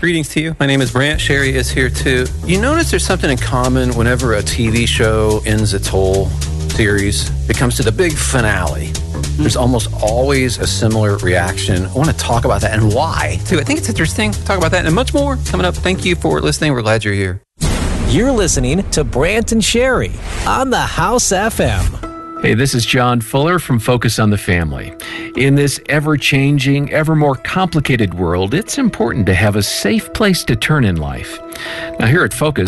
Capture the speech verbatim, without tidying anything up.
Greetings to you. My name is Brant. Sherry is here too. You notice there's something in common whenever a T V show ends its whole series. It comes to the big finale. There's almost always a similar reaction. I want to talk about that and why, too. I think it's interesting. Talk about that and much more coming up. Thank you for listening. We're glad you're here. You're listening to Brant and Sherry on the House F M. Hey, this is John Fuller from Focus on the Family. In this ever-changing, ever more complicated world, it's important to have a safe place to turn in life. Now, here at Focus,